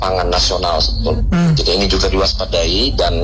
pangan nasional sebetulnya. Jadi ini juga diwaspadai dan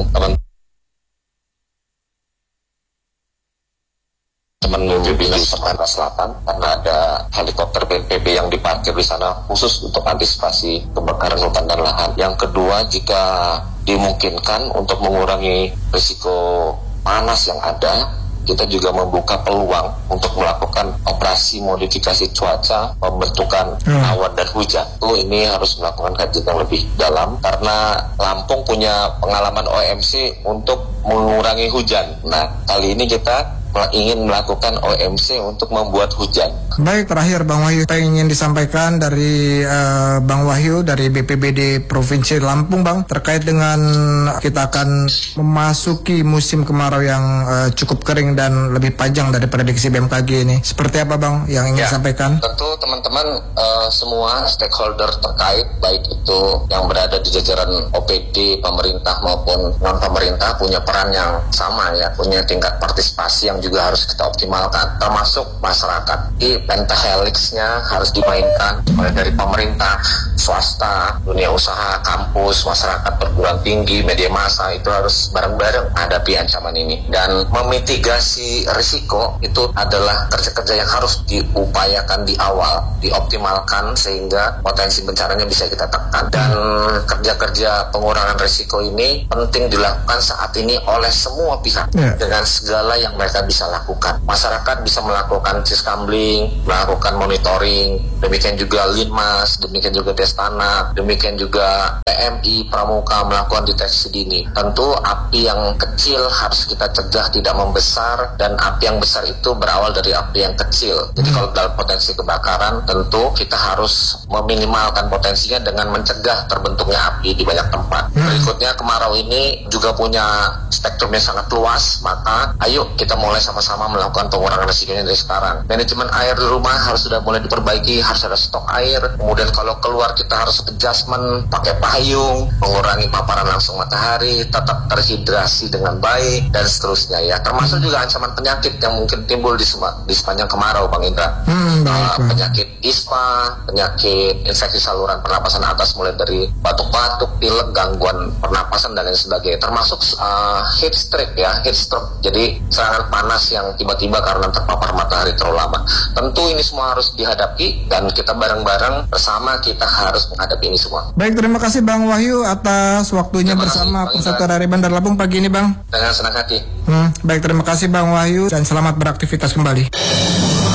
teman Dinas Pertanian Selatan karena ada helikopter BNPB yang diparkir di sana khusus untuk antisipasi kebakaran hutan dan lahan. Yang kedua, jika dimungkinkan untuk mengurangi risiko panas yang ada, kita juga membuka peluang untuk melakukan operasi modifikasi cuaca, pembentukan awan dan hujan. Ini harus melakukan kajian yang lebih dalam karena Lampung punya pengalaman OMC untuk mengurangi hujan. Nah, kali ini kita ingin melakukan OMC untuk membuat hujan. Baik, terakhir Bang Wahyu, apa yang ingin disampaikan dari Bang Wahyu dari BPBD Provinsi Lampung, Bang, terkait dengan kita akan memasuki musim kemarau yang cukup kering dan lebih panjang dari prediksi BMKG ini. Seperti apa, Bang, yang ingin disampaikan? Tentu teman-teman semua stakeholder terkait, baik itu yang berada di jajaran OPD, pemerintah maupun non-pemerintah, punya peran yang sama ya, punya tingkat partisipasi yang juga harus kita optimalkan, termasuk masyarakat. Di pentahelixnya harus dimainkan mulai dari pemerintah, swasta, dunia usaha, kampus, masyarakat, perguruan tinggi, media massa, itu harus bareng-bareng menghadapi ancaman ini. Dan memitigasi risiko itu adalah kerja-kerja yang harus diupayakan di awal, dioptimalkan sehingga potensi bencananya bisa kita tekan. Dan kerja-kerja pengurangan risiko ini penting dilakukan saat ini oleh semua pihak dengan segala yang mereka bisa lakukan. Masyarakat bisa melakukan ciskambling, melakukan monitoring, demikian juga Linmas, demikian juga Destana, demikian juga PMI Pramuka melakukan deteksi dini. Tentu api yang kecil harus kita cegah tidak membesar, dan api yang besar itu berawal dari api yang kecil. Jadi kalau dalam potensi kebakaran, tentu kita harus meminimalkan potensinya dengan mencegah terbentuknya api di banyak tempat. Berikutnya, kemarau ini juga punya spektrum yang sangat luas, maka ayo kita mulai sama-sama melakukan pengurangan risikonya dari sekarang. Manajemen air di rumah harus sudah mulai diperbaiki, harus ada stok air. Kemudian kalau keluar kita harus adjustment, pakai payung, mengurangi paparan langsung matahari, tetap terhidrasi dengan baik, dan seterusnya ya. Termasuk juga ancaman penyakit yang mungkin timbul di sepanjang kemarau, Bang Indra. Penyakit ISPA, penyakit infeksi saluran pernapasan atas mulai dari batuk-batuk, pilek, gangguan pernapasan dan lain sebagainya. Termasuk heat stroke. Jadi serangan panas yang tiba-tiba karena terpapar matahari terlalu lama. Tentu ini semua harus dihadapi dan kita bareng-bareng bersama kita harus menghadapi ini semua. Baik, terima kasih Bang Wahyu atas waktunya bersama Persatuan dari Bandar Lampung pagi ini, Bang. Dengan senang hati. Baik, terima kasih Bang Wahyu dan selamat beraktivitas kembali.